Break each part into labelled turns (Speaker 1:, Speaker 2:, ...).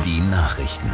Speaker 1: Die Nachrichten.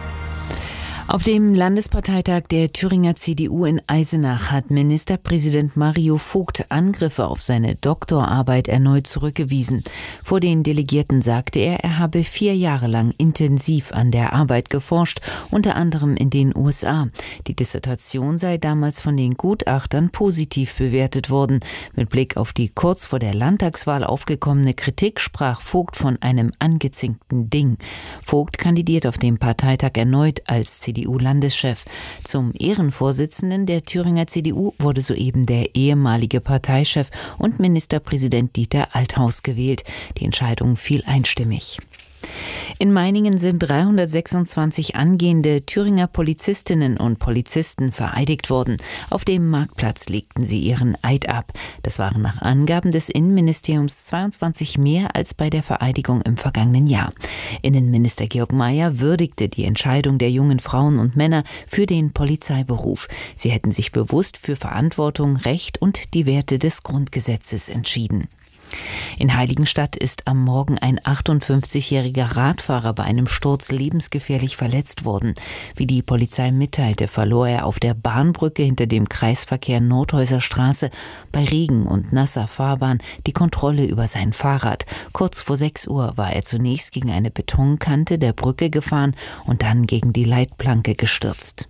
Speaker 2: Auf dem Landesparteitag der Thüringer CDU in Eisenach hat Ministerpräsident Mario Vogt Angriffe auf seine Doktorarbeit erneut zurückgewiesen. Vor den Delegierten sagte er habe 4 Jahre lang intensiv an der Arbeit geforscht, unter anderem in den USA. Die Dissertation sei damals von den Gutachtern positiv bewertet worden. Mit Blick auf die kurz vor der Landtagswahl aufgekommene Kritik sprach Vogt von einem angezinkten Ding. Vogt kandidiert auf dem Parteitag erneut als CDU-Landeschef. Zum Ehrenvorsitzenden der Thüringer CDU wurde soeben der ehemalige Parteichef und Ministerpräsident Dieter Althaus gewählt. Die Entscheidung fiel einstimmig. In Meiningen sind 326 angehende Thüringer Polizistinnen und Polizisten vereidigt worden. Auf dem Marktplatz legten sie ihren Eid ab. Das waren nach Angaben des Innenministeriums 22 mehr als bei der Vereidigung im vergangenen Jahr. Innenminister Georg Mayer würdigte die Entscheidung der jungen Frauen und Männer für den Polizeiberuf. Sie hätten sich bewusst für Verantwortung, Recht und die Werte des Grundgesetzes entschieden. In Heiligenstadt ist am Morgen ein 58-jähriger Radfahrer bei einem Sturz lebensgefährlich verletzt worden. Wie die Polizei mitteilte, verlor er auf der Bahnbrücke hinter dem Kreisverkehr Nordhäuser Straße bei Regen und nasser Fahrbahn die Kontrolle über sein Fahrrad. Kurz vor 6 Uhr war er zunächst gegen eine Betonkante der Brücke gefahren und dann gegen die Leitplanke gestürzt.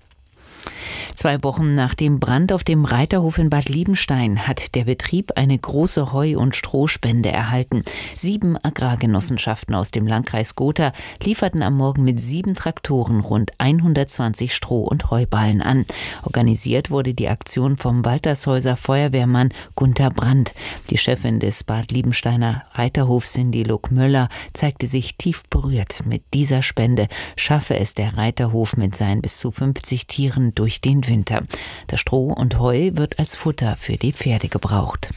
Speaker 2: 2 Wochen nach dem Brand auf dem Reiterhof in Bad Liebenstein hat der Betrieb eine große Heu- und Strohspende erhalten. 7 Agrargenossenschaften aus dem Landkreis Gotha lieferten am Morgen mit 7 Traktoren rund 120 Stroh- und Heuballen an. Organisiert wurde die Aktion vom Waltershäuser Feuerwehrmann Gunther Brandt. Die Chefin des Bad Liebensteiner Reiterhofs, Cindy Luck-Möller, zeigte sich tief berührt. Mit dieser Spende schaffe es der Reiterhof mit seinen bis zu 50 Tieren durch den Winter. Das Stroh und Heu wird als Futter für die Pferde gebraucht.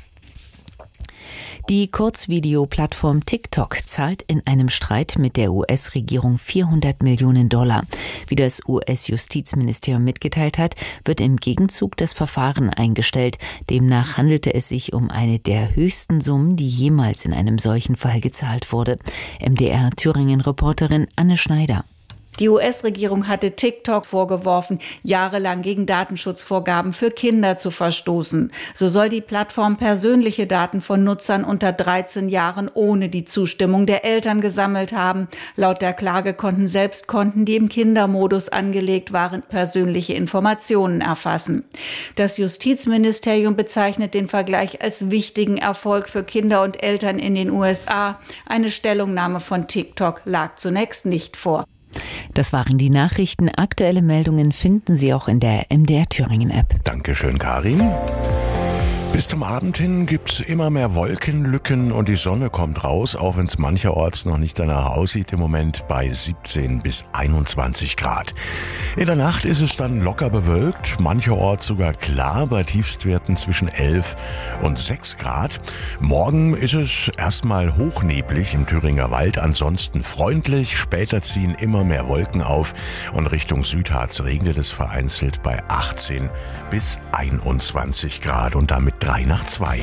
Speaker 2: Die Kurzvideoplattform TikTok zahlt in einem Streit mit der US-Regierung $400 Millionen. Wie das US-Justizministerium mitgeteilt hat, wird im Gegenzug das Verfahren eingestellt. Demnach handelte es sich um eine der höchsten Summen, die jemals in einem solchen Fall gezahlt wurde. MDR-Thüringen-Reporterin Anne Schneider.
Speaker 3: Die US-Regierung hatte TikTok vorgeworfen, jahrelang gegen Datenschutzvorgaben für Kinder zu verstoßen. So soll die Plattform persönliche Daten von Nutzern unter 13 Jahren ohne die Zustimmung der Eltern gesammelt haben. Laut der Klage konnten selbst Konten, die im Kindermodus angelegt waren, persönliche Informationen erfassen. Das Justizministerium bezeichnet den Vergleich als wichtigen Erfolg für Kinder und Eltern in den USA. Eine Stellungnahme von TikTok lag zunächst nicht vor.
Speaker 2: Das waren die Nachrichten. Aktuelle Meldungen finden Sie auch in der MDR Thüringen App.
Speaker 4: Dankeschön, Karin. Bis zum Abend hin gibt's immer mehr Wolkenlücken und die Sonne kommt raus, auch wenn es mancherorts noch nicht danach aussieht, im Moment bei 17 bis 21 Grad. In der Nacht ist es dann locker bewölkt, mancherorts sogar klar bei Tiefstwerten zwischen 11 und 6 Grad. Morgen ist es erstmal hochneblig im Thüringer Wald, ansonsten freundlich. Später ziehen immer mehr Wolken auf und Richtung Südharz regnet es vereinzelt bei 18 bis 21 Grad und damit 3 nach 2.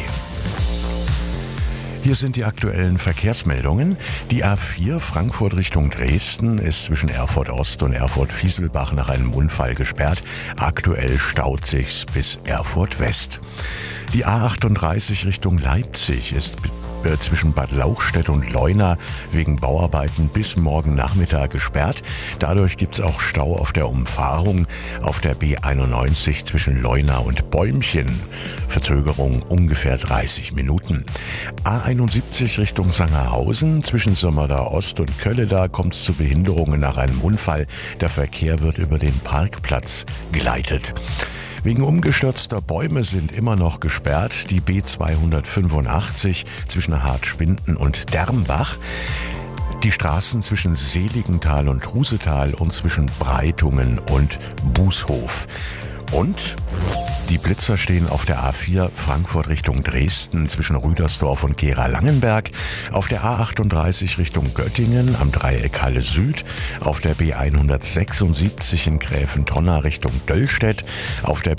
Speaker 4: Hier sind die aktuellen Verkehrsmeldungen. Die A4 Frankfurt Richtung Dresden ist zwischen Erfurt Ost und Erfurt Fieselbach nach einem Unfall gesperrt. Aktuell staut sich's bis Erfurt West. Die A38 Richtung Leipzig ist zwischen Bad Lauchstädt und Leuna wegen Bauarbeiten bis morgen Nachmittag gesperrt. Dadurch gibt es auch Stau auf der Umfahrung auf der B91 zwischen Leuna und Bäumchen. Verzögerung ungefähr 30 Minuten. A71 Richtung Sangerhausen zwischen Sömmerda Ost und Kölleda kommt es zu Behinderungen nach einem Unfall. Der Verkehr wird über den Parkplatz geleitet. Wegen umgestürzter Bäume sind immer noch gesperrt die B285 zwischen Hartspinden und Dermbach, die Straßen zwischen Seligenthal und Rusetal und zwischen Breitungen und Bußhof. Und die Blitzer stehen auf der A4 Frankfurt Richtung Dresden zwischen Rüdersdorf und Gera-Langenberg, auf der A38 Richtung Göttingen am Dreieck Halle Süd, auf der B176 in Gräfentonna Richtung Döllstedt, auf der